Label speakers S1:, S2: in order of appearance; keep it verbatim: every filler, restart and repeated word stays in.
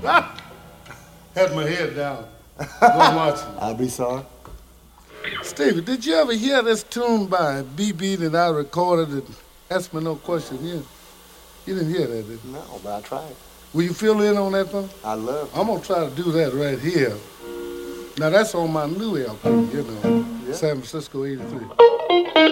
S1: Had my head down. Don't watch it.
S2: I'll be sorry.
S1: Stevie, did you ever hear this tune by B B that I recorded that Ask Me No Question? You, you didn't hear that, did you?
S2: No, but I tried.
S1: Will you fill in on that, though?
S2: I love it.
S1: I'm going to try to do that right here. Now, that's on my new L P, you know, yeah. San Francisco eighty-three.